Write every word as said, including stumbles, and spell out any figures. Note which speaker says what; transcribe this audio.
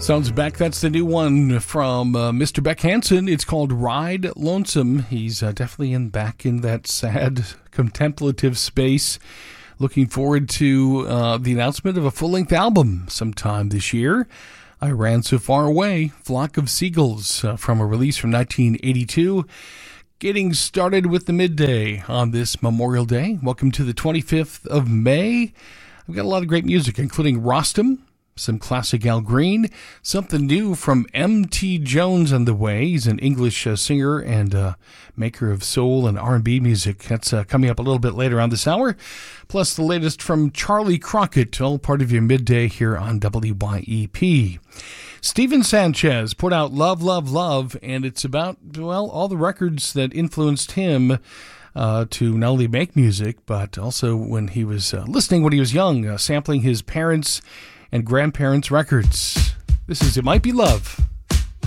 Speaker 1: Sounds back. That's the new one from uh, Mister Beck Hansen. It's called Ride Lonesome. He's uh, definitely in back in that sad, contemplative space. Looking forward to uh, the announcement of a full-length album sometime this year. I Ran So Far Away, Flock of Seagulls, uh, from a release from nineteen eighty-two. Getting started with the midday on this Memorial Day. Welcome to the twenty-fifth of May. I've got a lot of great music, including Rostam, some classic Al Green, something new from M T Jones on the way. He's an English uh, singer and uh, maker of soul and R and B music. That's uh, coming up a little bit later on this hour. Plus the latest from Charlie Crockett, all part of your midday here on W Y E P. Stephen Sanchez put out Love, Love, Love, and it's about, well, all the records that influenced him Uh, to not only make music, but also when he was uh, listening when he was young, uh, sampling his parents' and grandparents' records. This is It Might Be Love.